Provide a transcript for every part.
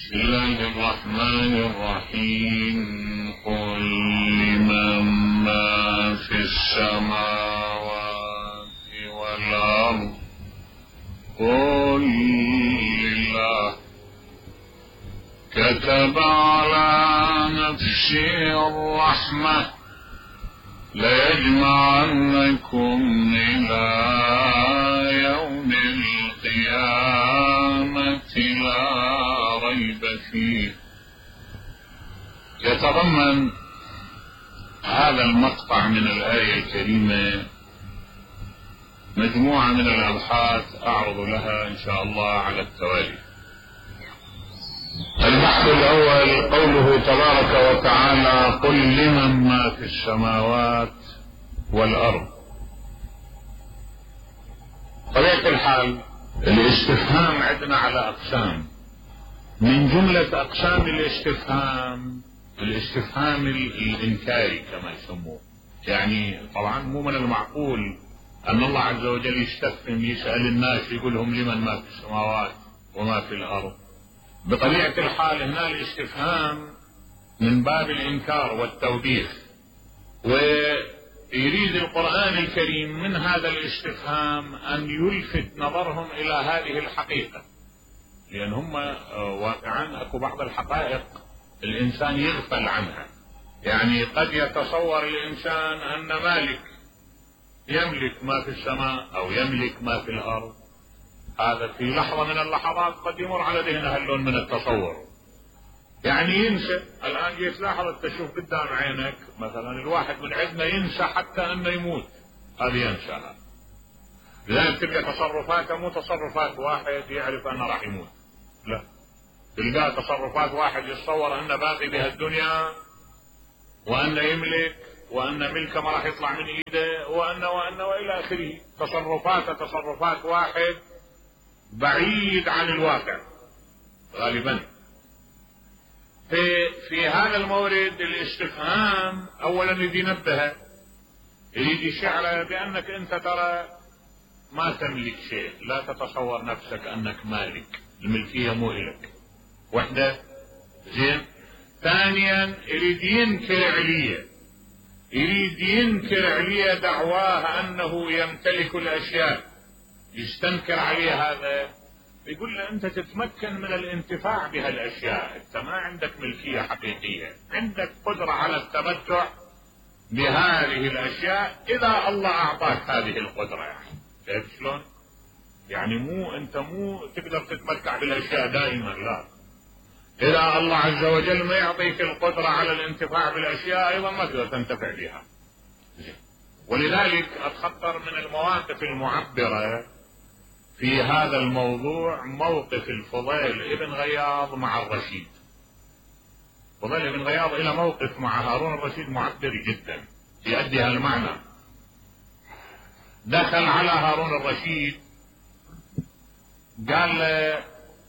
بسم الله الرحمن الرحيم. قل لمن ما في السماوات والأرض قل لله كتب على نفسه الرحمة ليجمعنكم إلى يوم القيامة لا ريب فيه. يتضمن هذا المقطع من الآية الكريمة مجموعة من الأبحاث أعرض لها إن شاء الله على التوالي. البحث الأول قوله تبارك وتعالى قل لمن ما في السماوات والأرض. طبيعة الحال الاستفهام عندنا على أقسام، من جملة أقسام الاستفهام الإنكاري كما يسموه. يعني طبعا مو من المعقول أن الله عز وجل يستفهم يسأل الناس يقول لهم لمن ما في السماوات وما في الأرض. بطبيعة الحال هنا الاستفهام من باب الإنكار والتوبيخ، ويريد القرآن الكريم من هذا الاستفهام أن يلفت نظرهم إلى هذه الحقيقة، لأن هم واقعا أكو بعض الحقائق الإنسان يغفل عنها. يعني قد يتصور الإنسان أن مالك يملك ما في السماء أو يملك ما في الأرض، هذا في لحظة من اللحظات قد يمر على ذهنه هاللون من التصور. يعني ينسى. الآن جيت لاحظ تشوف قدام عينك مثلا الواحد من عندنا ينسى حتى أنه يموت، هذا ينسى. لذلك تلقى تصرفاته مو تصرفات واحد يعرف أنه راح يموت، لا، تلقى تصرفات واحد يتصور أنه باقي بهالدنيا وأنه يملك وأن ملكه ما راح يطلع من إيده وأن وإلى آخره. تصرفات واحد بعيد عن الواقع غالبا. في هذا المورد الاستفهام اولا يريد ينبه، يريد يشعر بانك انت ترى ما تملك شيء، لا تتصور نفسك انك مالك، الملكية مو إلك وحده. زين. ثانيا يريد ينكر عليه دعواه انه يمتلك الاشياء، يستنكر عليه هذا، يقول له انت تتمكن من الانتفاع بهالاشياء، انت ما عندك ملكية حقيقية، عندك قدرة على التمتع بهذه الاشياء اذا الله اعطاك هذه القدرة. يعني شايف شلون؟ يعني انت مو تقدر تتمتع بالاشياء دائما، لا، اذا الله عز وجل ما يعطيك القدرة على الانتفاع بالاشياء ايضا ما تقدر تنتفع بها. ولذلك اتخطر من المواقف المعبرة في هذا الموضوع موقف الفضيل ابن غياض مع الرشيد. فضيل ابن غياض إلى موقف مع هارون الرشيد معبر جدا يؤدي هالمعنى. دخل على هارون الرشيد قال له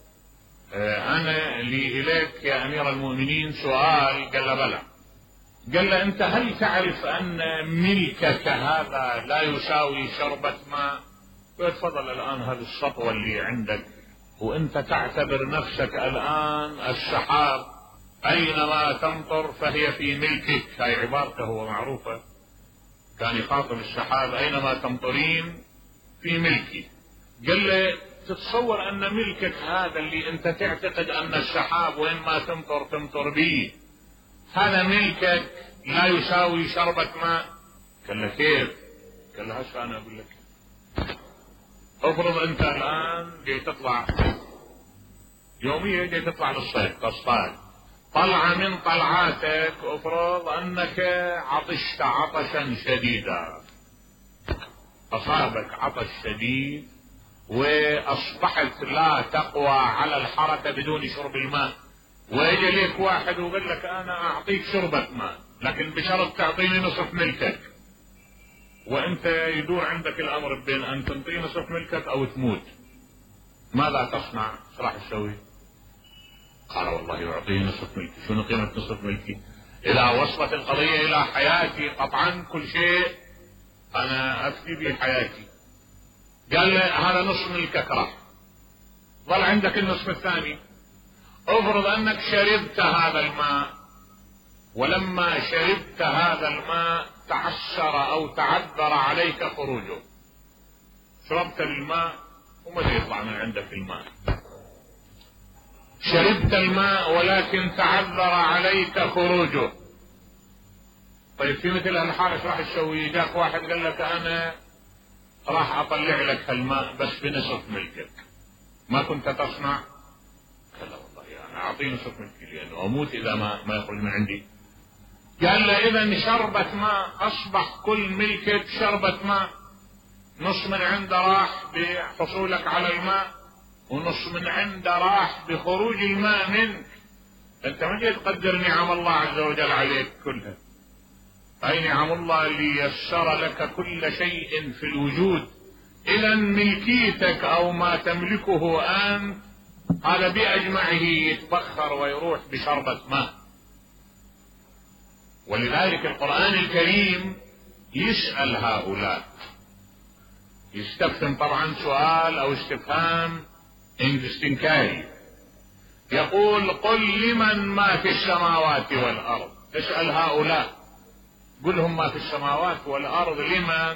أنا لي إليك يا أمير المؤمنين سؤال. قال له بلى. قال له أنت هل تعرف أن ملكك هذا لا يساوي شربة ماء؟ تفضل الآن هذه السطوة اللي عندك وانت تعتبر نفسك الآن السحاب أينما تمطر فهي في ملكك. هاي عبارته هو معروفة، كان يخاطب السحاب أينما تمطرين في ملكي. قال له تتصور أن ملكك هذا اللي انت تعتقد أن السحاب وين ما تمطر به هذا ملكك لا يساوي شربة ماء؟ قال له كيف؟ قال له هسه أنا أقول لك. افرض انت الان جاي تطلع يوميا، جاي تطلع للصيد تصطاد، طلعة من طلعاتك افرض انك عطشت عطشا شديدا، اصابك عطش شديد واصبحت لا تقوى على الحركة بدون شرب الماء، ويجي لك واحد ويقول لك انا اعطيك شربة ماء لكن بشرط تعطيني نصف ملكك، وانت يدور عندك الامر بين ان تنطي نصف ملكك او تموت، ماذا تصنع؟ ايش راح تسوي؟ قال والله يعطيني نصف ملكي. شنو قيمة نصف ملكي؟ اذا وصلت القضية الى حياتي قطعا كل شيء انا افدي به حياتي. قال له هذا نصف ملكك راح، ظل عندك النصف الثاني. افرض انك شربت هذا الماء، ولما شربت هذا الماء تعسر او تعذر عليك خروجه. شربت الماء وما يطلع من عندك الماء، شربت الماء ولكن تعذر عليك خروجه. طيب في مثل هالحال ايش راح تسوي؟ جاك واحد قال لك انا راح اطلع لك الماء بس بنصف ملكك، ما كنت تصنع؟ قال لا والله يعني اعطيني نصف ملكي لانه اموت اذا ما يخرج من عندي. قال له اذا شربة ماء اصبح كل ملكك شربة ماء، نص من عنده راح بحصولك على الماء ونص من عنده راح بخروج الماء منك. انت ما جاي تقدر نعم الله عز وجل عليك كلها. اي نعم الله اللي يسر لك كل شيء في الوجود. اذا ملكيتك او ما تملكه انت هذا باجمعه يتبخر ويروح بشربة ماء. ولذلك القرآن الكريم يسأل هؤلاء، يستفهم طبعا سؤال او استفهام استنكاري، يقول قل لمن ما في السماوات والارض. اسأل هؤلاء قل لهم ما في السماوات والارض لمن.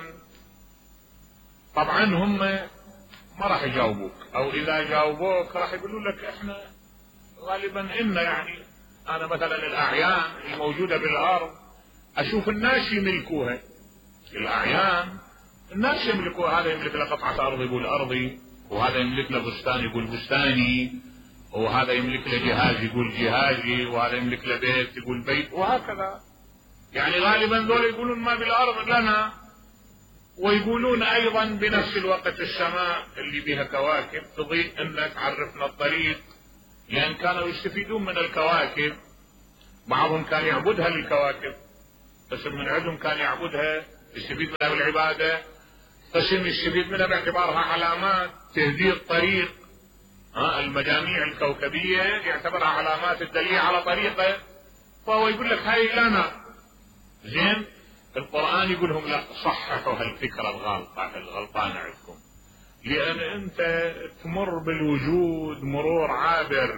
طبعا هم ما راح يجاوبوك، او اذا جاوبوك راح يقولوا لك احنا غالبا ان يعني انا مثلا الاعيان الموجودة بالارض اشوف الناس يملكوها. الاعيان الناس يملكوها، هذا يملك له قطعة ارض يقول ارضي، وهذا يملك له بستان يقول بستاني، وهذا يملك له جهاز يقول جهازي، وهذا يملك له بيت يقول بيت، وهكذا. يعني غالبا ذول يقولون ما بالارض لنا، ويقولون ايضا بنفس الوقت السماء اللي بها كواكب تضيء انك عرفنا الطريق، لان كانوا يستفيدون من الكواكب. بعضهم كان يعبدها للكواكب، قسم من عندهم كان يعبدها يستفيد منها بالعبادة، قسم يستفيد منها باعتبارها علامات تهدي الطريق. المجاميع الكوكبية يعتبرها علامات الدليل على طريقه، فهو يقول لك هاي لنا. زين القرآن يقول لهم لا، صححوا هالفكرة الغلطانة عندكم، لأن أنت تمر بالوجود مرور عابر.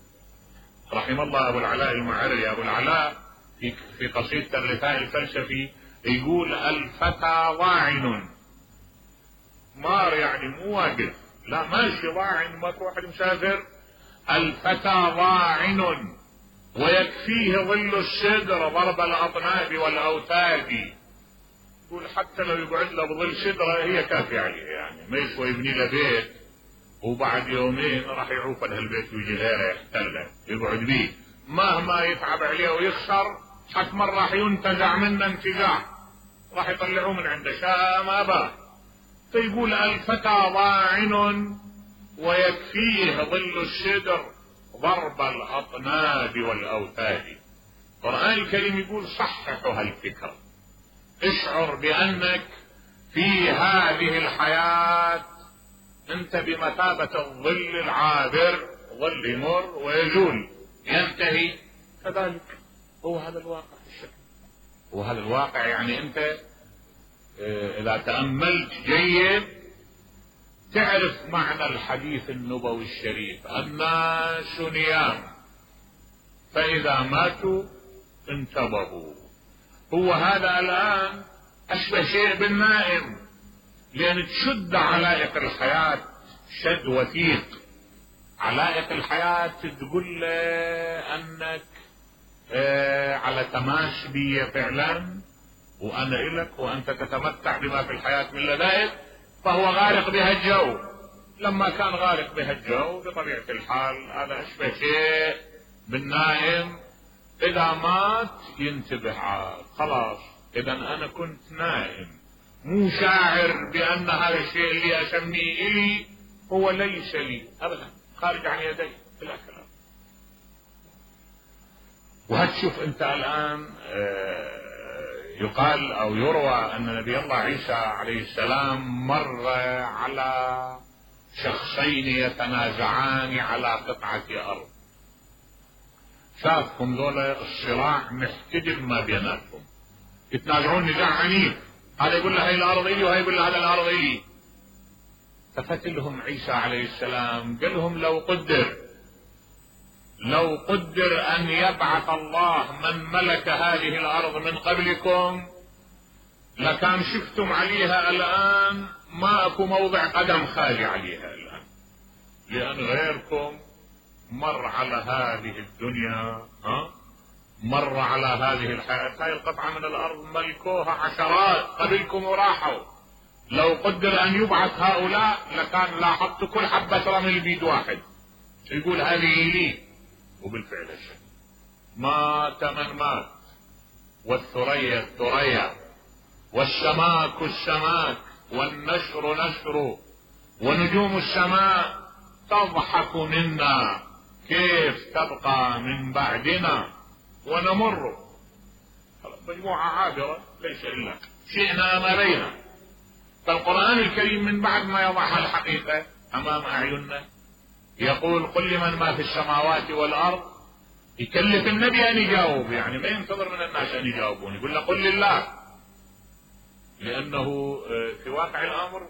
رحم الله أبو العلاء المعري، أبو العلاء في قصيدة الرثاء الفلسفي يقول الفتى ضاعن، مار يعني مو واقف، لا ماشي ضاعن، ما واحد مسافر. الفتى ضاعن ويكفيه ظل الشجر ضرب الأطناب والأوتاد. يقول حتى لو يقعد له بظل شجرة هي كافية عليه، يعني ما يسوى يبني له بيت وبعد يومين راح يعوف له البيت ويجي غيره يحتله يقعد بيه، مهما يتعب عليه ويخسر حتما راح ينتزع منه انتزاع، راح يطلعوه من عنده شاء ما باه. فيقول الفتى ضاعن ويكفيه ظل الشجر ضرب الأطناب والأوتاد. القرآن الكريم يقول صححوا هالفكرة، اشعر بأنك في هذه الحياة انت بمثابة الظل العابر، ظل يمر ويزول ينتهي، كذلك هو هذا الواقع الشكل، هو هذا الواقع. يعني انت اذا تأملت جيد تعرف معنى الحديث النبوي الشريف الناس نيام فإذا ماتوا انتبهوا. هو هذا الآن أشبه شيء بالنائم، لأن تشد علائق الحياة شد وثيق. علائق الحياة تقول له أنك على تماس بي فعلا، وأنا إلك وأنت تتمتع بما في الحياة من لذائذ، فهو غارق بها الجو. لما كان غارق بها الجو بطبيعة الحال هذا أشبه شيء بالنائم، إذا مات ينتبه عاد خلاص. إذا أنا كنت نائم مو شاعر بأن هذا الشيء اللي أسميه إلي هو ليس لي أبدا، خارج عن يدي بلا كلام. وهتشوف أنت الآن يقال أو يروى أن نبي الله عيسى عليه السلام مر على شخصين يتنازعان على قطعة أرض، شافهم ذولا الصراع محتدم ما بيناتهم، يتنازعون نزاع عنيف، هذا يقول له هاي الأرض إلي وهي يقول له هذا الأرض إلي. ففتلهم عيسى عليه السلام قال لهم لو قدر أن يبعث الله من ملك هذه الأرض من قبلكم لكان شفتم عليها الآن ما أكو موضع قدم خالي عليها الآن، لأن غيركم مر على هذه الدنيا، مر على هذه الحياة. هاي القطعة من الأرض ملكوها عشرات قبلكم وراحوا. لو قدر أن يبعث هؤلاء لكان لاحظت كل حبة رمل بيد واحد يقول هذه لي. وبالفعل الشيء مات من مات، والثريا الثريا، والسماك السماك، والنشر نشر، ونجوم السماء تضحك منا كيف تبقى من بعدنا ونمر. مجموعة عابرة ليس إلا شئنا ما بينا. فالقرآن الكريم من بعد ما يضع الحقيقة أمام أعيننا يقول قل لمن ما في السماوات والأرض، يكلف النبي أن يجاوب، يعني ما ينتظر من الناس أن يجاوبون، يقول له قل لله، لأنه في واقع الأمر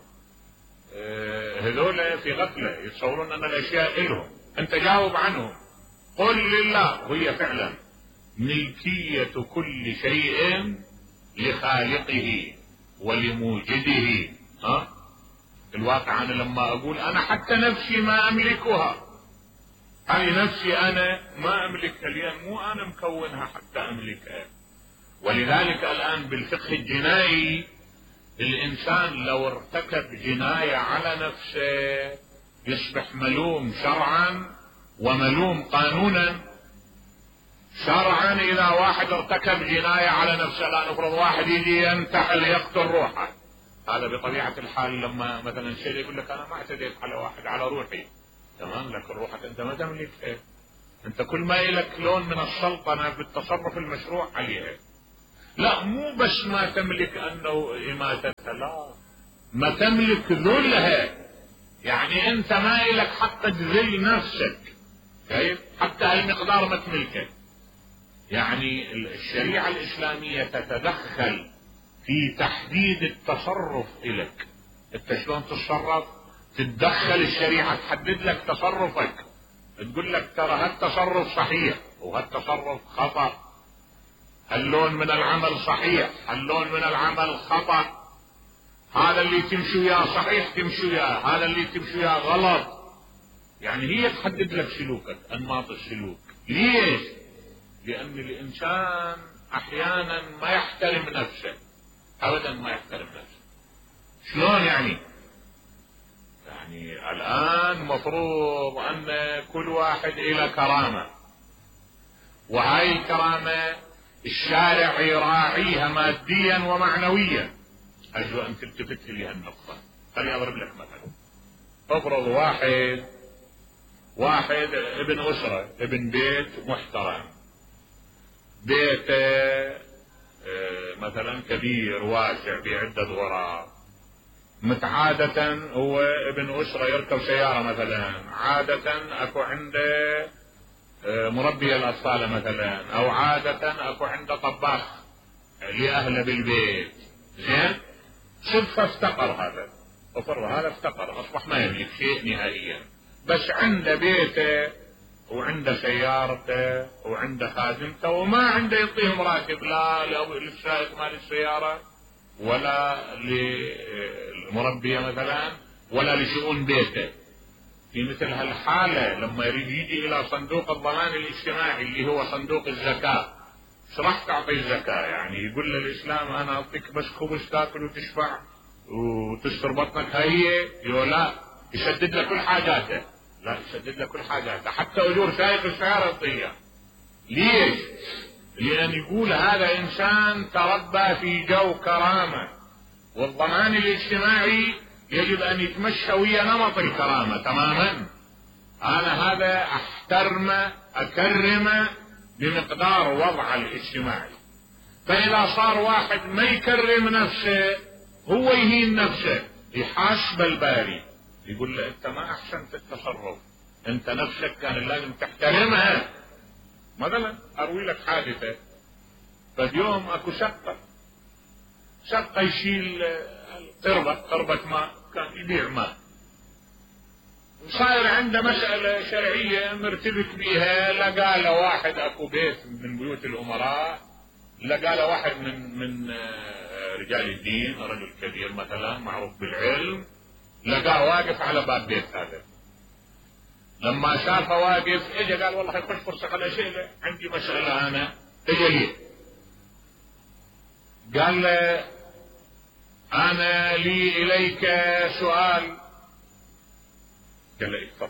هذول في غفلة يتصورون أن الأشياء إلهم، أنت جاوب عنهم. قل لله، هي فعلا ملكية كل شيء لخالقه ولموجده. الواقع أنا لما أقول أنا حتى نفسي ما أملكها، هذه نفسي أنا ما أملكها لأن مو أنا مكونها حتى أملكها. ولذلك الآن بالفقه الجنائي الإنسان لو ارتكب جناية على نفسه يصبح ملوم شرعا وملوم قانونا. شرعا إذا واحد ارتكب جناية على نفسه، لا نفرض واحد يجي ينتحل يقتل روحه، هذا بطبيعة الحال لما مثلا شيء يقول لك أنا ما اعتديت على واحد على روحي، تمام، لكن روحك أنت ما تملكها، أنت كل ما إلك لون من السلطنة بالتصرف المشروع عليها. لا مو بس ما تملك أنه إماتتها، لا ما تملك ذلها، يعني أنت ما إلك حتى تذل نفسك، كيف حتى هالمقدار ما تملكه. يعني الشريعة الإسلامية تتدخل في تحديد التصرف إلك، انت شلون تتصرف، تتدخل الشريعة تحدد لك تصرفك، تقول لك ترى هالتصرف صحيح وهالتصرف خطأ، هاللون من العمل صحيح هاللون من العمل خطأ، هذا اللي تمشي وياه صحيح تمشي وياه، هذا اللي تمشي وياه غلط. يعني هي تحدد لك سلوكك، انماط السلوك. ليش؟ لأن الإنسان أحيانا ما يحترم نفسه، أبدا ما يحترم نفسه. شلون يعني؟ يعني الآن مفروض أن كل واحد إلى كرامة، وهاي الكرامة الشارع يراعيها ماديا ومعنويا. أرجو أن تلتفت لي هالنقطة. خليني أضرب لك مثلا. افرض واحد ابن أسرة، ابن بيت محترم، بيته مثلا كبير واسع بعدة غرف، متعادة هو ابن أسرة يركب سيارة مثلا، عادة أكو عنده مربي الأطفال مثلا، أو عادة أكو عنده طباخ لأهله بالبيت، زين؟ صدفة افتقر هذا، افرض هذا افتقر أصبح ما يملك شيء نهائيا، بس عنده بيته وعنده سيارته وعنده خادمته وما عنده يعطيهم راتب، لا للسائق مال السيارة ولا للمربية مثلا ولا لشؤون بيته. في مثل هالحالة لما يريد يجي إلى صندوق الضمان الاجتماعي اللي هو صندوق الزكاة، ايش راح تعطي الزكاة؟ يعني يقول له الإسلام أنا أعطيك بس خبز تاكل وتشبع وتستر بطنك، هي لا، يسدد لك كل حاجاته، لا يسدد لك كل حاجاته، حتى أجور سائق السيارة يعطيها. ليش؟ لأن يقول هذا إنسان تربى في جو كرامة، والضمان الاجتماعي يجب أن يتمشى ويا نمط الكرامة تماما. أنا هذا أحترمه أكرمه بمقدار وضع الاجتماعي. فإذا صار واحد ما يكرم نفسه هو يهين نفسه، يحاسب الباري يقول له أنت ما أحسنت التصرف، أنت نفسك كان لازم تحترمها. مثلا أروي لك حادثة، فاليوم أكو شقة يشيل قربة ماء، كان يبيع ماء، صاير عنده مسألة شرعية مرتبك بيها، لقى له واحد اكو بيت من بيوت الامراء، لقى له واحد من رجال الدين، رجل كبير مثلا معروف بالعلم، لقاه واقف على باب بيت هذا. لما شافه واقف اجى قال والله يخش فرصة خليني اشيله، عندي مسألة انا. اجى لي قال له انا لي اليك سؤال. قال له اتفضل.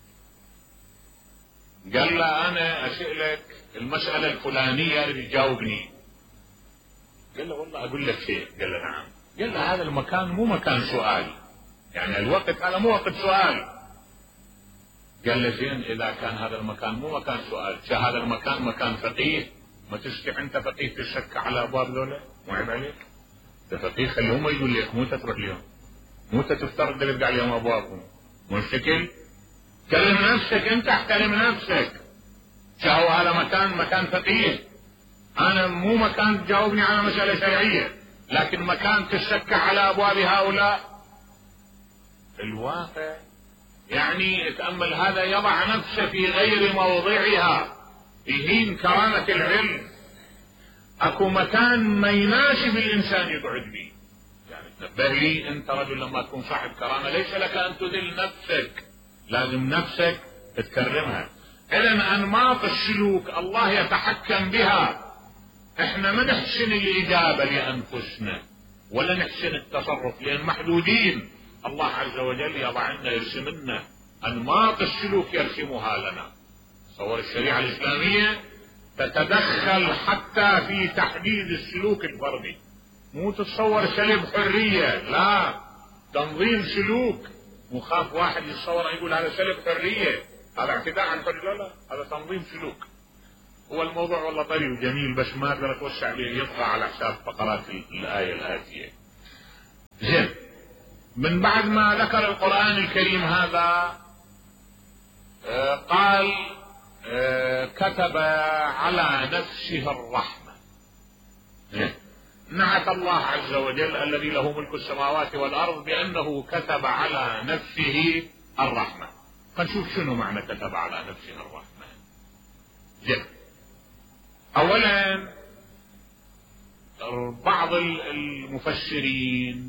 قال له انا اسألك المسألة الفلانية اللي تجاوبني. قال له والله اقول لك شيء. قال له نعم. قال له هذا المكان مو مكان سؤال، يعني الوقت هذا مو وقت سؤال. قال له زين اذا كان هذا المكان مو مكان سؤال، هذا المكان مكان فقيه، ما تستطيع انت فقيه تشك على ابواب ذولا؟ مو عيب عليك؟ انت فقيه خليهم يقول لك، مو تترك اليوم، مو تفترض تلقى عليهم ابوابهم، مو الشكل. كلم نفسك انت، احترم نفسك. هو هذا مكان فقيه، انا مو مكان تجاوبني على مسألة شرعية، لكن مكان تشك على ابواب هؤلاء. الواقع يعني تأمل، هذا يضع نفسه في غير موضعها، يهين كرامة العلم. اكو مكان ما يناسب الانسان يقعد به. يعني تنبه لي انت رجل لما تكون صاحب كرامة ليس لك ان تذل نفسك، لازم نفسك تكرمها. اذا انماط السلوك الله يتحكم بها، احنا ما نحسن الاجابة لانفسنا ولا نحسن التصرف لان محدودين. الله عز وجل يضع لنا، يرسم لنا انماط السلوك يرسمها لنا. تصور الشريعة الاسلامية تتدخل حتى في تحديد السلوك الفردي، مو تتصور سلب حرية، لا، تنظيم سلوك. مخاف واحد يتصور يقول هذا سلب حرية، هذا اعتداء على الحرية، لا هذا تنظيم سلوك. هو الموضوع والله طري وجميل بس ما اقدر اتوسع به، يبقى على حساب فقرات الآية الآتية. زين، من بعد ما ذكر القرآن الكريم هذا قال كتب على نفسه الرحمة. نعت الله عز وجل الذي له ملك السماوات والأرض بأنه كتب على نفسه الرحمة. فنشوف شنو معنى كتب على نفسه الرحمة. زين، أولا بعض المفسرين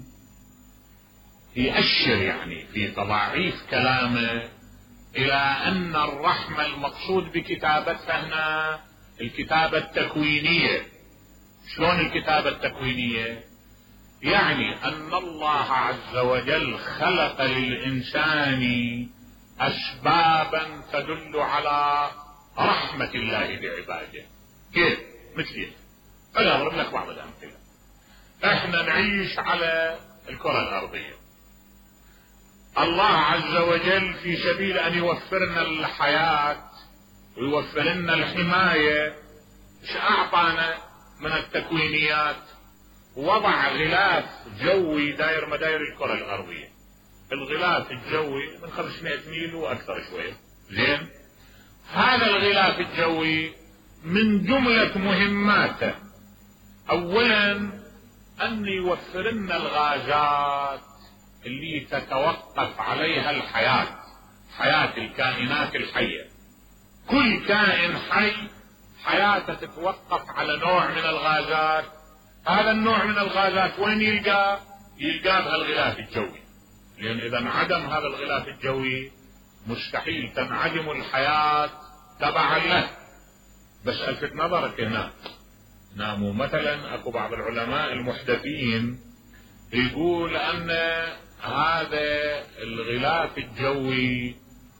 يأشر يعني في تضاعيف كلامه إلى أن الرحمة المقصود بكتابتها هنا الكتابة التكوينية. شلون الكتابة التكوينية؟ يعني أن الله عز وجل خلق للإنسان أسبابا تدل على رحمة الله بعباده. كيف؟ مثل أنا أضرب لك بعض الأمثلة. احنا نعيش على الكرة الأرضية، الله عز وجل في سبيل أن يوفرنا الحياة ويوفر لنا الحماية ايش أعطانا من التكوينيات؟ وضع غلاف جوي داير مداير الكرة الأرضية. الغلاف الجوي من 500 ميل وأكثر شوية. زين، هذا الغلاف الجوي من جملة مهماته أولا أن يوفر لنا الغازات اللي تتوقف عليها الحياة، حياة الكائنات الحية. كل كائن حي حياته تتوقف على نوع من الغازات. هذا النوع من الغازات وين يلقى؟ يلقى بهالغلاف الجوي، لأن إذا انعدم هذا الغلاف الجوي مستحيل تنعدم الحياة تبعا له. بس ألفت نظرك هنا، ناموا مثلا اكو بعض العلماء المحدثين يقول ان هذا الغلاف الجوي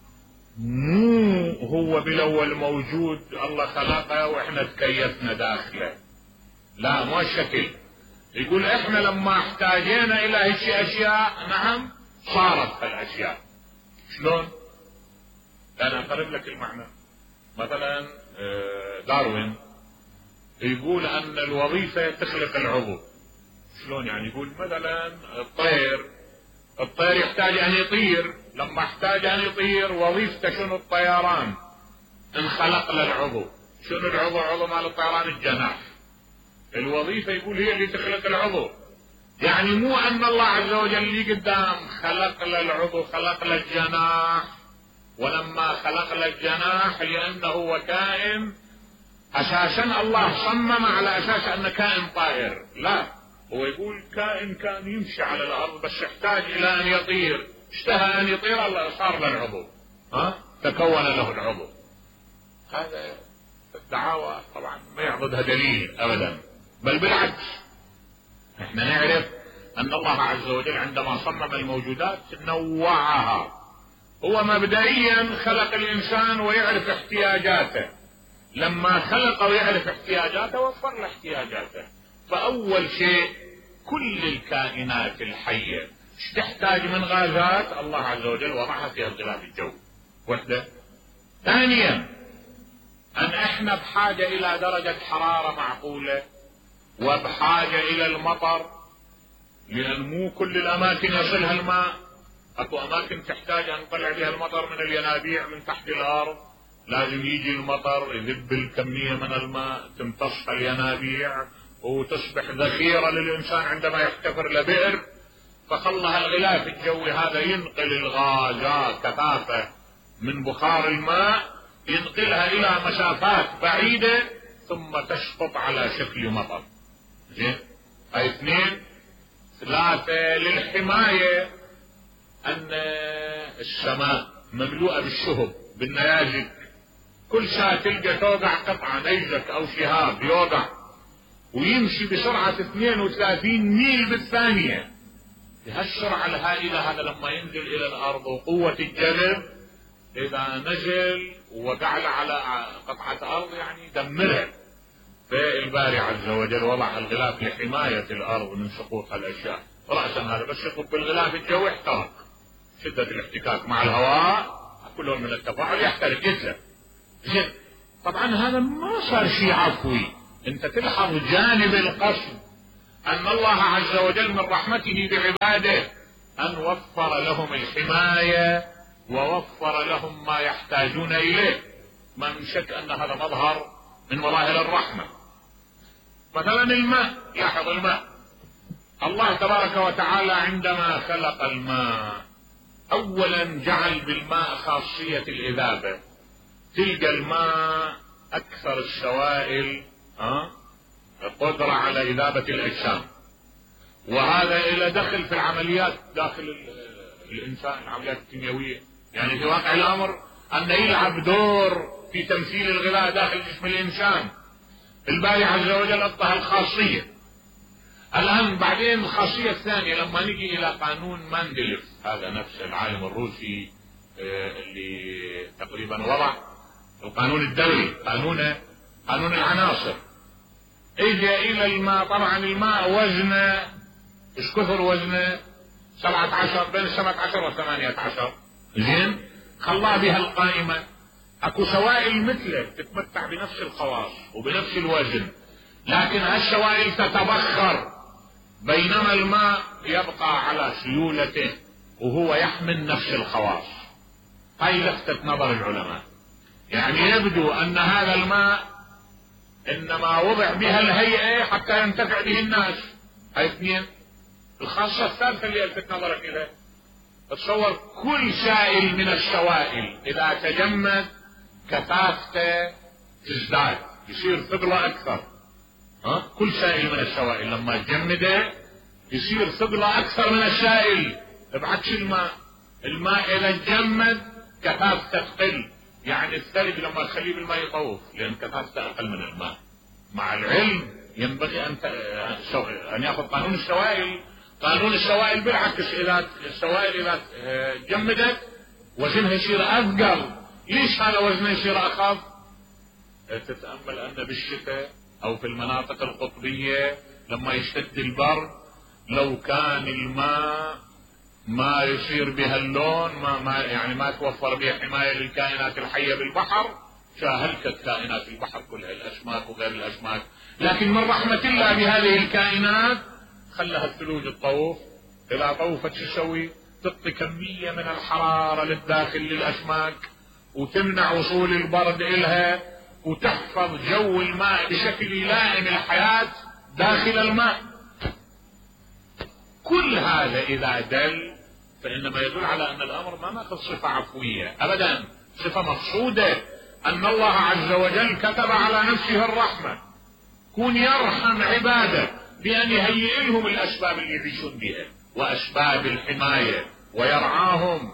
مو هو بالاول موجود، الله خلقه واحنا تكيفنا داخله، لا مو الشكل. يقول احنا لما احتاجينا الى هيك اشياء نعم صارت هالاشياء. شلون؟ انا اقرب لك المعنى. مثلا داروين يقول ان الوظيفة تخلق العضو. شلون يعني؟ يقول مثلا الطير يحتاج ان يطير، لما احتاج ان يطير وظيفته شنو؟ الطيران. انخلق له العضو. شنو العضو؟ عضو مال الطيران الجناح. الوظيفة يقول هي اللي تخلق العضو. يعني مو ان الله عز وجل اللي قدام خلق له العضو، خلق له الجناح ولما خلق لك جناح لأنه هو كائن أساسا الله صمم على أساس أنه كائن طائر. لا، هو يقول كائن كان يمشي على الأرض بس يحتاج إلى أن يطير، اشتهى أن يطير الله صار له العضو، تكون له العضو. هذا الدعاوى طبعا ما يعضدها دليل أبدا، بل بالعكس. احنا نعرف أن الله عز وجل عندما صمم الموجودات نوعها. هو مبدئيا خلق الإنسان ويعرف احتياجاته، لما خلق ويعرف احتياجاته وفر له احتياجاته. فأول شيء كل الكائنات الحية ايش تحتاج من غازات؟ الله عز وجل وضعها في غلاف الجو، وحدة. ثانيا أن احنا بحاجة إلى درجة حرارة معقولة، وبحاجة إلى المطر، لأن مو كل الأماكن يصلها الماء. أكو أماكن تحتاج أن نطلع بها المطر من الينابيع من تحت الأرض، لازم يجي المطر يذب الكمية من الماء تمتص الينابيع وتصبح ذخيرة للإنسان عندما يحتفر لبئر. فخلها الغلاف الجوي هذا ينقل الغازات كثافة من بخار الماء، ينقلها إلى مسافات بعيدة ثم تسقط على شكل مطر. زين، هاي اثنين. ثلاثة، للحماية أن السماء مملوءة بالشهب بالنيازك، كل ساعة تلقى توقع قطعة نيزك أو شهاب يوقع ويمشي بسرعة 32 ميل بالثانية. بهالسرعة الهائلة هذا لما ينزل إلى الأرض وقوة الجذب إذا نزل ووقع على قطعة أرض يعني دمرها. فالباري عز وجل وضع الغلاف لحماية الأرض من سقوط الأشياء. رأسا هذا بس يطب بالغلاف الجوي احترق، شدة الاحتكاك مع الهواء كلهم من التفاعل يحترق جدا. زين، طبعا هذا ما صار شيء عفوي. انت تلحظ جانب القصد ان الله عز وجل من رحمته بعباده ان وفر لهم الحماية ووفر لهم ما يحتاجون اليه. ما من شك ان هذا مظهر من مظاهر الرحمة. مثلا الماء، لاحظ الماء، الله تبارك وتعالى عندما خلق الماء اولا جعل بالماء خاصية الاذابة. تلقى الماء اكثر السوائل قدرة على اذابة الاجسام، وهذا الى دخل في العمليات داخل الانسان، العمليات الكيميائية. يعني في واقع الامر ان يلعب دور في تمثيل الغذاء داخل جسم الانسان. الباري عز وجل اعطاها الخاصية. الان بعدين الخاصية الثانية لما نجي الى قانون مندليف، هذا نفس العالم الروسي اللي تقريبا وضع القانون الدولي، قانون العناصر. اجى الى الماء، طبعا الماء وزنه ايش كثر وزنه؟ 17 بين 17 و 18. زين، خلاه بها القائمة. اكو سوائل مثله تتمتع بنفس الخواص وبنفس الوزن، لكن هالسوائل تتبخر، بينما الماء يبقى على سيولته وهو يحمل نفس الخواص. هاي لفتة نظر العلماء. يعني يبدو ان هذا الماء انما وضع بها الهيئة حتى ينتفع به الناس. هاي اثنين. الخاصة الثالثة اللي الفت نظرك اليها، تصور كل سائل من السوائل اذا تجمد كثافته تزداد، يصير ثقله اكثر. كل سائل من السوائل لما تجمده يصير ثقله اكثر من السائل. بعكس الماء اذا تجمد كثافته تقل. يعني الثلج لما تخليه بالماء يطوف لان كثافته اقل من الماء. مع العلم ينبغي ان ياخذ قانون السوائل. قانون السوائل بالعكس، اذا السوائل اذا جمدت وزنها يصير اثقل. ليش هذا وزنه يصير اخف؟ تتامل ان بالشتاء او في المناطق القطبيه لما يشتد البرد، لو كان الماء ما يصير بها اللون، ما توفر بها حمايه للكائنات الحيه بالبحر، شاهلكت كائنات البحر كلها، الاسماك وغير الاسماك. لكن من رحمه الله بهذه الكائنات خلها الثلوج تطوف. اذا طوفت شو تسوي؟ تعطي كميه من الحراره للداخل للاسماك وتمنع وصول البرد إلها وتحفظ جو الماء بشكل يلائم الحياة داخل الماء. كل هذا إذا دل فإنما يدل على أن الأمر ما ناخذ صفة عفوية أبدا، صفة مقصودة، أن الله عز وجل كتب على نفسه الرحمة، كون يرحم عباده بأن يهيئ لهم الأسباب اللي يعيشون بها وأسباب الحماية ويرعاهم.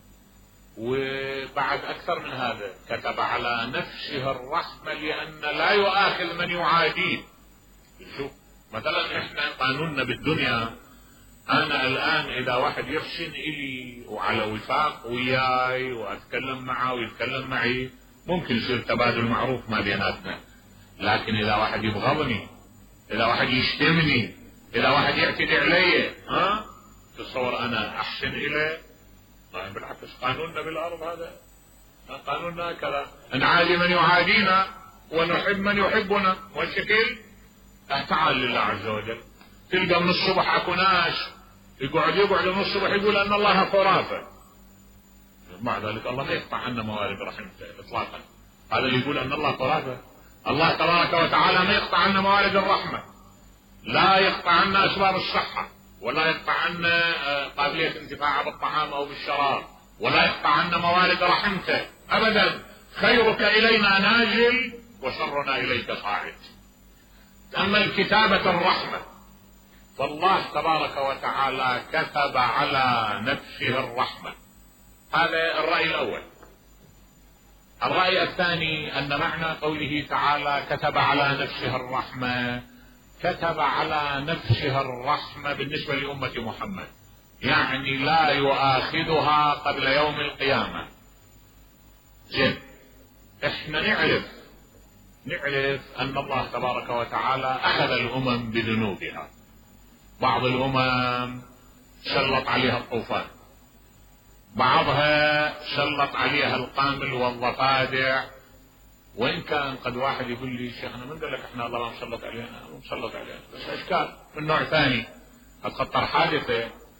وبعد أكثر من هذا كتب على نفسه الرحمة لأن لا يؤاخذ من يعاديه. شوف مثلا احنا قانوننا بالدنيا، انا الان اذا واحد يحسن الي وعلى وفاق وياي واتكلم معه ويتكلم معي ممكن يصير تبادل معروف ما بيناتنا، لكن اذا واحد يبغضني، اذا واحد يشتمني، اذا واحد يعتدي علي، تصور انا احسن اليه؟ بالعكس قانوننا بالارض هذا، قانوننا كذا، نعادي من يعادينا ونحب من يحبنا، والشكل تعال لله عز وجل. تلقى من الصبح اكو ناس يقعد من الصبح يقول ان الله خرافه، مع ذلك الله ما يقطع عنا موارد رحمته اطلاقا. هذا اللي يقول ان الله خرافه، الله تبارك وتعالى ما يقطع عنا موارد الرحمه، لا يقطع عنا اسباب الصحه، ولا يقطع عنا قابليه انتفاع بالطعام او بالشراب، ولا يقطع عنا موارد رحمته ابدا. خيرك الينا نازل وشرنا اليك صاعد. اما الكتابة الرحمة فالله تبارك وتعالى كتب على نفسه الرحمة، هذا الرأي الأول. الرأي الثاني أن معنى قوله تعالى كتب على نفسه الرحمة، كتب على نفسه الرحمة بالنسبة لأمة محمد، يعني لا يؤاخذها قبل يوم القيامة. زين، احنا نعرف أن الله تبارك وتعالى أخذ الأمم بذنوبها، بعض الأمم سلط عليها الطوفان، بعضها سلط عليها القامل والضفادع، وإن كان قد واحد يقول لي شيخنا من قال لك احنا الله ما مسلط علينا، مسلط علينا بس أشكال من نوع ثاني. قد خطر حادثة